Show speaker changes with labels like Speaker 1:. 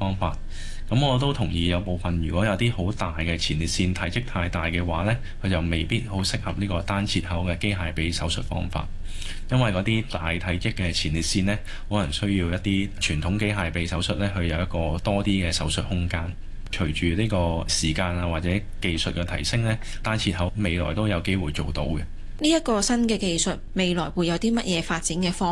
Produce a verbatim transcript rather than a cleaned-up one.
Speaker 1: 方法。咁我都同意有部分如果有啲好大嘅前列腺體積太大嘅話呢，佢就未必好適合呢個單切口嘅機械臂手術方法，因為嗰啲大體積嘅前列腺呢，可能需要一啲傳統機械臂手術呢，去有一個多啲嘅手術空間。隨住呢個時間啊或者技術嘅提升呢，單切口未來都有機會做到嘅。
Speaker 2: 呢一個新嘅技術未來會有啲乜嘢發展嘅方